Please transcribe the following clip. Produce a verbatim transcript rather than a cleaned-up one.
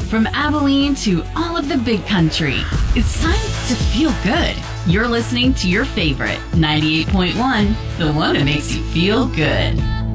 from Abilene to all of the big country. It's time to feel good. You're listening to your favorite ninety-eight point one, the one that makes you feel good.